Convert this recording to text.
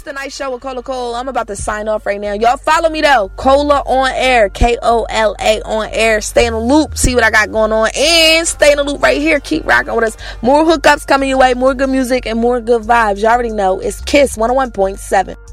the Night Show with Cola Cole. I'm about to sign off right now. Y'all follow me though. Cola on air. Kola on air. Stay in the loop. See what I got going on. And stay in the loop right here. Keep rocking with us. More hookups coming your way. More good music and more good vibes. You already know. It's Kiss 101.7.